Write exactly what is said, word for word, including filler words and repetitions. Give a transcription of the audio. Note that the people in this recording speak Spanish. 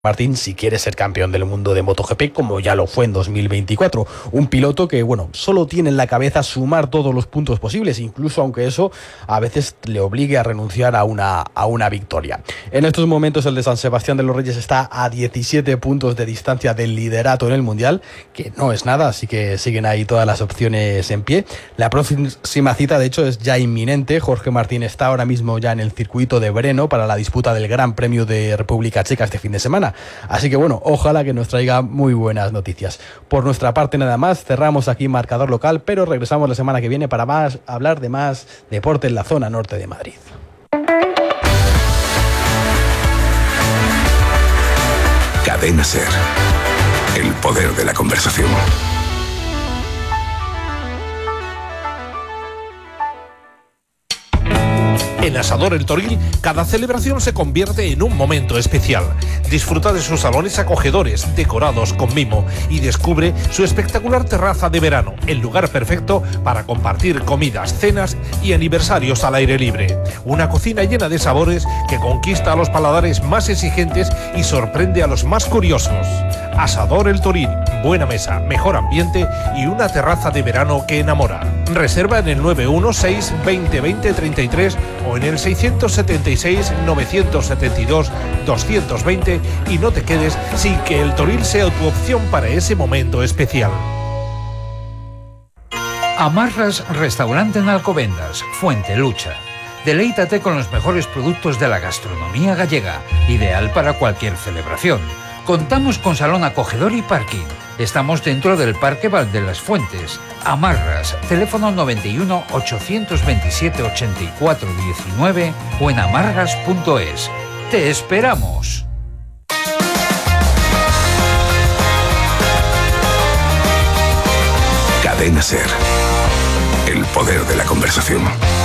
Martín si quiere ser campeón del mundo de MotoGP, como ya lo fue en dos mil veinticuatro. Un piloto que, bueno, solo tiene en la cabeza sumar todos los puntos posibles, incluso aunque eso a veces le obligue a renunciar a una, a una victoria. En estos momentos el de San Sebastián de los Reyes está a diecisiete puntos de distancia del liderato en el Mundial, que no es nada, así que siguen ahí todas las opciones en pie. La próxima cita, de hecho, es ya inminente. Jorge Martín está ahora mismo ya en el circuito de Brno para la disputa del Gran Premio de República Checa este fin de semana. Así que bueno, ojalá que nos traiga muy buenas noticias. Por nuestra parte nada más, cerramos aquí marcador local, pero regresamos la semana que viene para más hablar de más deporte en la zona norte de Madrid. Cadena SER, el poder de la conversación. En Asador El Toril, cada celebración se convierte en un momento especial. Disfruta de sus salones acogedores, decorados con mimo, y descubre su espectacular terraza de verano, el lugar perfecto para compartir comidas, cenas y aniversarios al aire libre. Una cocina llena de sabores que conquista a los paladares más exigentes y sorprende a los más curiosos. Asador El Toril, buena mesa, mejor ambiente y una terraza de verano que enamora. Reserva en el nueve uno seis, veinte, veinte, treinta y tres o en el seiscientos setenta y seis, novecientos setenta y dos, doscientos veinte y no te quedes sin que El Toril sea tu opción para ese momento especial. Amarras Restaurante en Alcobendas, Fuente Lucha. Deleítate con los mejores productos de la gastronomía gallega, ideal para cualquier celebración. Contamos con salón acogedor y parking. Estamos dentro del Parque Val de las Fuentes. Amarras, teléfono noventa y uno, ochocientos veintisiete, ochenta y cuatro diecinueve o en amarras punto es. ¡Te esperamos! Cadena SER, el poder de la conversación.